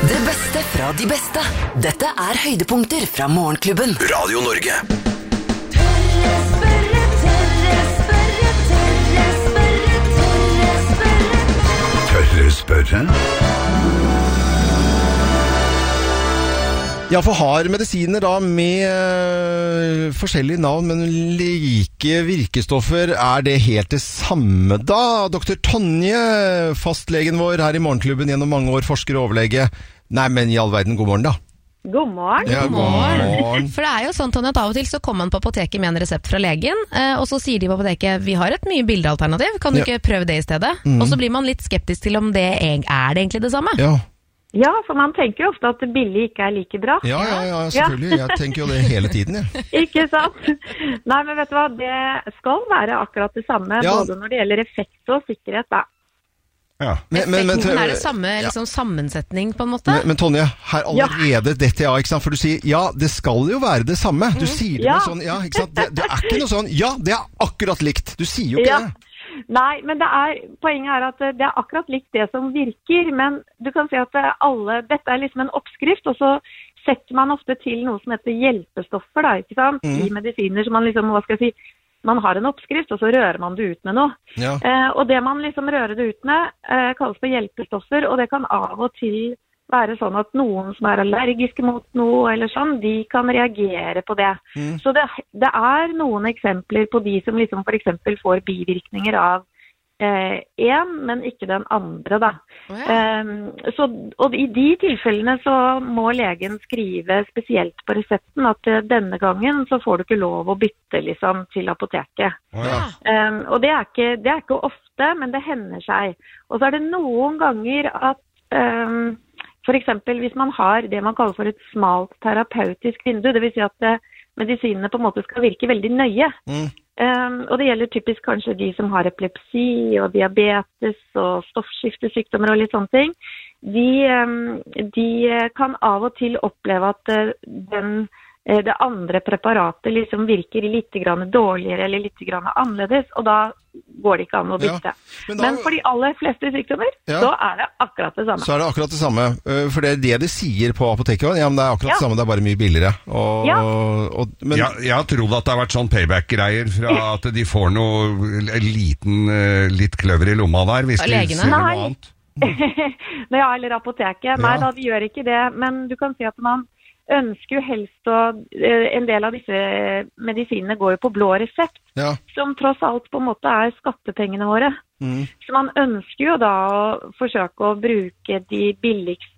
Det beste fra de beste. Dette høydepunkter fra Morgenklubben. Radio Norge. Tørre spørre. Ja, for har medisiner da med forskjellige navn, men like virkestoffer, det helt det samme da? Dr. Tonje, fastlegen vår her i Morgenklubben gjennom mange år, forsker og overlege. Nei, men i all verden, god morgen da. God morgen. Ja, god morgen. For det jo sånn, Tonje, at av og til så kommer man på apoteket med en resept fra legen, og så sier de på apoteket, vi har et mye bildealternativ, kan du ikke prøve det i stedet? Og så blir man litt skeptisk til om det det egentlig det samme. Ja, for man tenker jo ofte at billig ikke like bra. Ja, selvfølgelig. Jeg tenker jo det hele tiden, ja. Ikke sant? Nei, men vet du hva, det skal være akkurat det samme, både når det gjelder effekt og sikkerhet da. Ja. Men det samme liksom, sammensetning på en måte? Men Tonje, her allerede dette ikke sant? For du sier, ja, det skal jo være det samme. Du sier det med sånn, ja, ikke sant? Det ikke noe sånn, ja, det akkurat likt. Du sier jo ikke det. Nei, men poenget at det akkurat likt det som virker, men du kan si at dette liksom en oppskrift, og så setter man ofte til noe som heter hjelpestoffer da, ikke sant? I medisiner, så man liksom, man har en oppskrift, og så rører man det ut med noe. Ja. Og det man liksom rører det ut med, kalles for hjelpestoffer, og det kan av og til være sånn at noen som allergiske mot noe eller sånn, de kan reagere på det. Så det noen eksempler på de som liksom for eksempel får bivirkninger av en, men ikke den andre da. Og i de tilfellene så må legen skrive spesielt på resepten at denne gangen så får du ikke lov å bytte liksom til apoteket. Og det ikke ofte, men det hender seg. Og så det noen ganger at for eksempel hvis man har det man kaller for et smalt terapeutisk vindu, det vil si at medisinene på en måte skal virke veldig nøye. Og det gjelder typisk kanskje de som har epilepsi og diabetes og stoffskiftesykdommer og litt sånne ting. De kan av og til oppleve at det andre preparatet liksom virker litt grann dårligere eller litt grann annerledes, og da går det ikke an å bytte. Men for de aller fleste sykdommer, så det akkurat det samme. Så det akkurat det samme, for det det de sier på apoteket, ja, men det akkurat det samme, det bare mye billigere. Men jeg har trodd at det har vært sånn payback-greier fra at de får litt kløver i lomma der, hvis de sier noe annet. Eller apoteket. Nei da, de gjør ikke det, men du kan si at man ønsker jo helst en del av disse medisinene går jo på blå resept, som tross alt på en måte skattepengene våre. Så man ønsker jo da å forsøke å bruke de billigste